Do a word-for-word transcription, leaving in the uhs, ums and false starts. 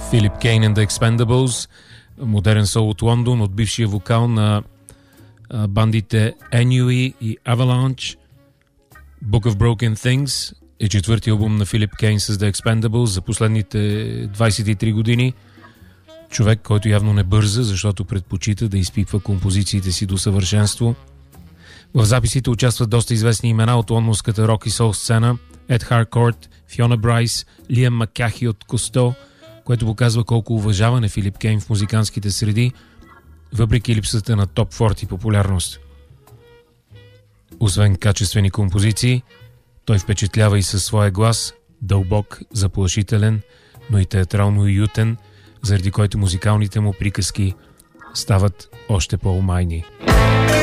Филип Кейн and the Expendables, модерен сол от Лондон, от бившия вокал на а, бандите Ennui и Avalanche. Book of Broken Things е четвърти албум на Филип Кейн с The Expendables за последните двайсет и три години. Човек, който явно не бърза, защото предпочита да изпипва композициите си до съвършенство. В записите участват доста известни имена от лондонската рок и сол сцена: Ед Харкорт, Фиона Брайс, Лиам Макахи от Косто, което показва колко уважаван е Филип Кейн в музикантските среди, въпреки липсата на топ сорта популярност. Освен качествени композиции, той впечатлява и със своя глас, дълбок, заплашителен, но и театрално уютен, заради който музикалните му приказки стават още по-умайни.